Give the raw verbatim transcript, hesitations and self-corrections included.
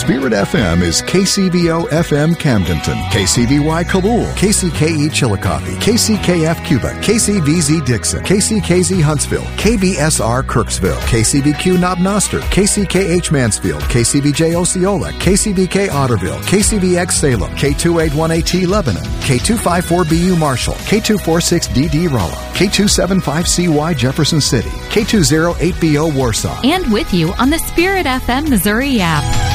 Spirit F M is K C V O F M Camdenton, K C V Y Kabul, K C K E Chillicothe, K C K F Cuba, K C V Z Dixon, K C K Z Huntsville, K V S R Kirksville, K C V Q Knob Noster, K C K H Mansfield, K C V J Osceola, K C V K Otterville, K C V X Salem, K two eight one A T Lebanon, K two five four B U Marshall, K two four six D D Rolla, K two seven five C Y Jefferson City, K two zero eight B O Warsaw. And with you on the Spirit F M Missouri app.